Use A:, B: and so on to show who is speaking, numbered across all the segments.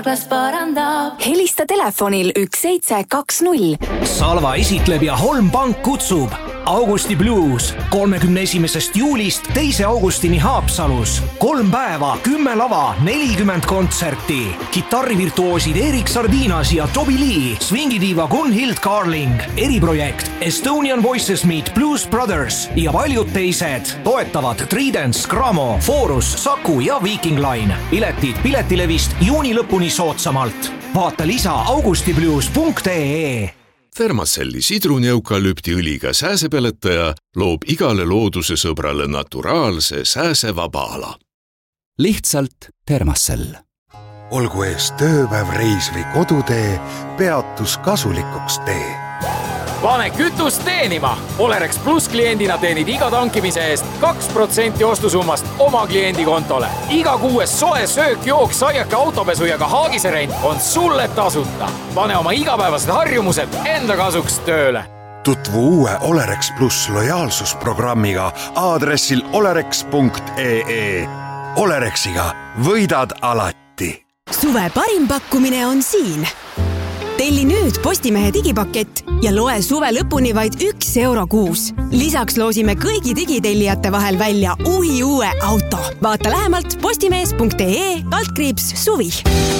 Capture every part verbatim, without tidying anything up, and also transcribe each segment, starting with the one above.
A: Helista telefonil üks seitse kaks null.
B: Salva esitleb ja Holm Pank kutsub Augusti Blues kolmekümne esimesest juulist teise augustini Haapsalus. Kolm päeva, kümme lava, nelikümmend kontserti. Kitarrivirtuoosid Erik Sardinas ja Toby Lee, swingidiiva Gunhild Carling, eriprojekt Estonian Voices Meet Blues Brothers ja paljud teised. Toetavad Tridents, Gramo, Forus, Saku ja Viking Line. Piletid Piletilevist juuni lõpuni soodsamalt. Vaata lisa augustiblues punkt ee.
C: Thermacelli sidrunieukalüptiõliga sääsepeletaja loob igale looduse sõbrale naturaalse sääsevaba ala.
D: Lihtsalt Thermacell.
E: Olgu ees tööpäev, reis või kodutee, peatus kasulikuks tee.
F: Pane kütust teenima! Olerex Plus kliendina teenid iga tankimise eest kaks protsenti ostusummast oma kliendi kontole. Iga kuues soe söök, jook, saiake, autopesu ja ka haagiserent on sulle tasuta. Pane oma igapäevased harjumused enda kasuks tööle.
E: Tutvu uue Olerex Plus lojaalsusprogrammiga aadressil olerex punkt ee. Olerexiga võidad alati.
G: Suve parim pakkumine on siin. Telli nüüd Postimehe digipakett ja loe suve lõpuni vaid üks euro kuus. Lisaks loosime kõigi digitellijate vahel välja uhi uue auto. Vaata lähemalt postimees punkt ee kaldkriips suvi.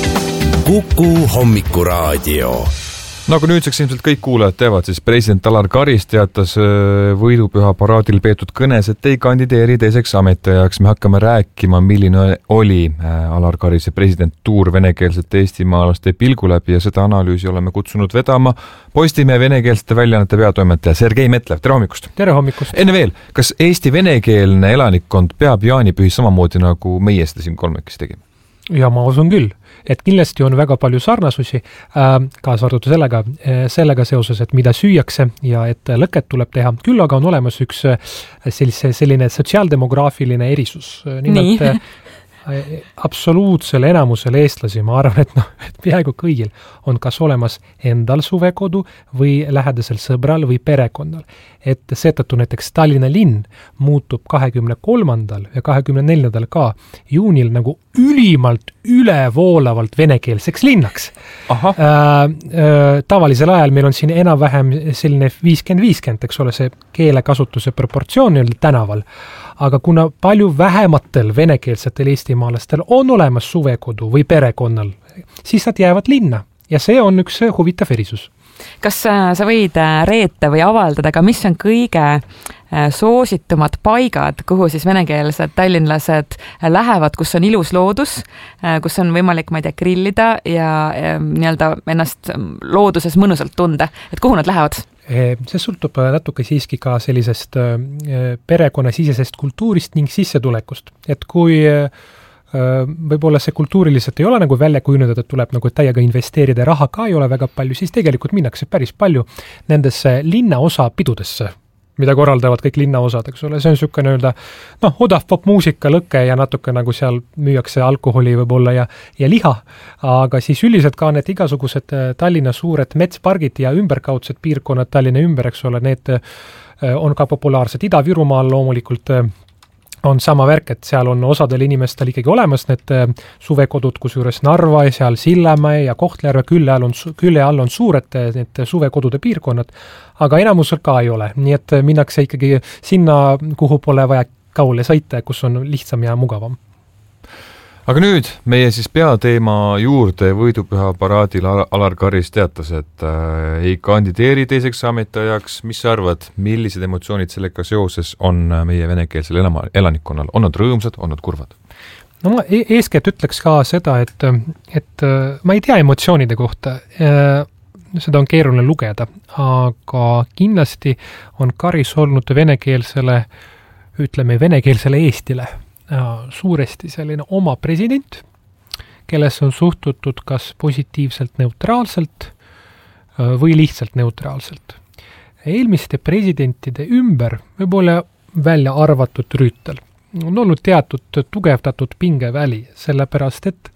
D: Kuku hommikuraadio.
H: Nagu nüüdseks ilmselt kõik kuulajad teevad, siis president Alar Karis teatas võidupüha paraadil peetud kõnes, et ei kandideeri teiseks ametiajaks. Me hakkame rääkima, milline oli Alar Karise presidentuur venekeelsete eestimaalaste pilgu läbi ja seda analüüsi oleme kutsunud vedama Postimehe venekeelsete väljaannete peatoimetaja Sergei Metlev. Tere hommikust!
I: Tere hommikust!
H: Enne veel, kas Eesti venekeelne elanikkond peab jaanipühi samamoodi nagu meie seda siin kolmekesi tegime?
I: Ja ma usun küll, et kindlasti on väga palju sarnasusi, äh, kaasa arvatud sellega, sellega seoses, et mida süüakse ja et lõket tuleb teha. Küll aga on olemas üks sellise, selline sotsiaaldemograafiline erisus. Nimelt, Nii. absoluutsel enamusel eestlasi, ma arvan, et, no, et peaaegu kõigil on kas olemas endal suvekodu või lähedasel sõbral või perekonnal. Et seetõttu näiteks Tallinna linn muutub kahekümne kolmandal ja kahekümne neljandal ka juunil nagu ülimalt ülevoolavalt venekeelseks linnaks. Aha. Äh, äh, tavalisel ajal meil on siin enam-vähem selline viiskümmend viiskümmend, eks ole, see keelekasutuse proportsioon tänaval. Aga kuna palju vähematel venekeelsetel eestimaalastel on olemas suvekodu või perekonnal, siis nad jäävad linna ja see on üks huvitav erisus.
J: Kas sa võid reeta või avaldada, aga mis on kõige soositumad paigad, kuhu siis venekeelsed tallinlased lähevad, kus on ilus loodus, kus on võimalik, ma ei tea, grillida ja nii-öelda ennast looduses mõnusalt tunda, et kuhu nad lähevad?
I: See sõltub natuke siiski ka sellisest perekonnasisesest kultuurist ning sissetulekust. Et kui võib-olla see kultuuriliselt ei ole nagu välja kujunenud, et tuleb nagu täiega investeerida, raha ka ei ole väga palju, siis tegelikult minnakse päris palju nendesse linnaosa pidudesse, mida korraldavad kõik linnaosad, eks ole. See on niisugune öelda, noh, odav popmuusika lõke ja natuke nagu seal müüakse alkoholi võib-olla ja, ja liha, aga siis üldiselt ka need igasugused Tallinna suured metspargid ja ümberkaudsed piirkonnad Tallinna ümber, eks ole, need on ka populaarsed. Ida-Virumaal loomulikult on sama värk, et seal on osadel inimestel ikkagi olemas need suvekodud, kusjuures Narva ja seal Sillamäe ja Kohtla-Järve külle all on, külle all on suured need suvekodude piirkonnad, aga enamusel ka ei ole. Nii et minnakse ikkagi sinna, kuhu pole vaja kaule sõita, kus on lihtsam ja mugavam.
H: Aga nüüd meie siis peateema juurde võidupüha paraadil Alar Karis teatas, et äh, ei kandideeri teiseks ametiajaks. Mis sa arvad, millised emotsioonid sellega seoses on meie venekeelsel elanikkonnal? On nad rõõmsad, on nad kurvad?
I: No ma eeskätt ütleks ka seda, et, et ma ei tea emotsioonide kohta. Seda on keeruline lugeda, aga kindlasti on Karis olnud venekeelsele, ütleme venekeelsele Eestile suuresti selline oma president, kelles on suhtutud kas positiivselt neutraalselt või lihtsalt neutraalselt. Eelmiste presidentide ümber võib-olla välja arvatud Rüütel on olnud teatud tugevdatud pingeväli, sellepärast et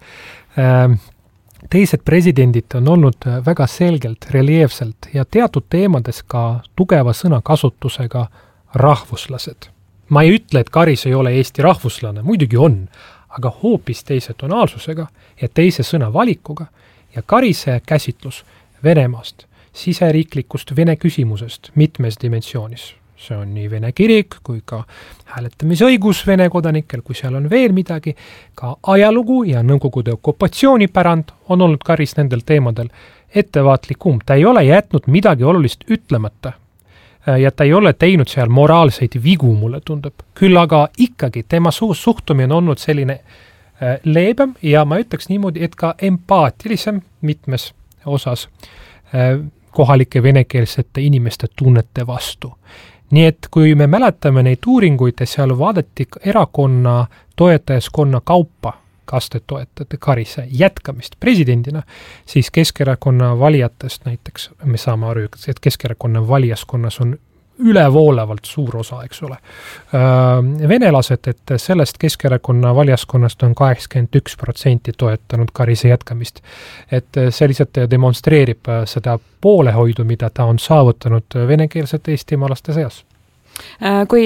I: teised presidendid on olnud väga selgelt, reljeefselt ja teatud teemades ka tugeva sõnakasutusega rahvuslased. Ma ei ütle, et Karis ei ole Eesti rahvuslane, muidugi on, aga hoopis teise tonaalsusega ja teise sõnavalikuga ja Karise käsitlus Venemaast, siseriiklikust Vene küsimusest mitmes dimensioonis. See on nii Vene kirik kui ka hääletamisõigus Vene kodanikel, kui seal on veel midagi, ka ajalugu ja Nõukogude okupatsioonipärand on olnud Karis nendel teemadel ettevaatlikum. Ta ei ole jätnud midagi olulist ütlemata ja ta ei ole teinud seal moraalseid vigu, mulle tundub. Küll aga ikkagi tema suhtumine on olnud selline leebem ja ma ütleks niimoodi, et ka empaatilisem mitmes osas kohalike venekeelsete inimeste tunnete vastu. Nii et kui me mäletame neid uuringuid ja seal vaadati erakonna toetajaskonna kaupa, kas te toetate Karise jätkamist presidendina, siis Keskerakonna valijatest näiteks, me saame aru, et Keskerakonna valijaskonnas on ülevoolavalt suur osa, eks ole. Venelased, et sellest Keskerakonna valijaskonnast on kaheksakümmend üks protsenti toetanud Karise jätkamist. Et see lihtsalt demonstreerib seda poolehoidu, mida ta on saavutanud venekeelsete eestimaalaste seas.
J: Kui